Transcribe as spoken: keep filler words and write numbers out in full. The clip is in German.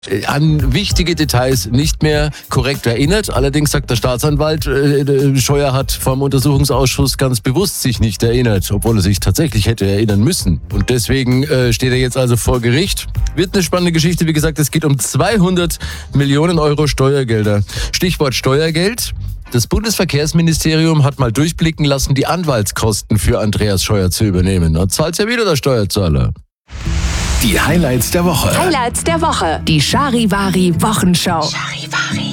An wichtige Details nicht mehr korrekt erinnert. Allerdings sagt der Staatsanwalt, äh, Scheuer hat vom Untersuchungsausschuss ganz bewusst sich nicht erinnert, obwohl er sich tatsächlich hätte erinnern müssen. Und deswegen äh, steht er jetzt also vor Gericht. Wird eine spannende Geschichte. Wie gesagt, es geht um zweihundert Millionen Euro Steuergelder. Stichwort Steuergeld. Das Bundesverkehrsministerium hat mal durchblicken lassen, die Anwaltskosten für Andreas Scheuer zu übernehmen. Da zahlt ja wieder der Steuerzahler. Die Highlights der Woche. Highlights der Woche. Die Charivari Wochenschau. Charivari.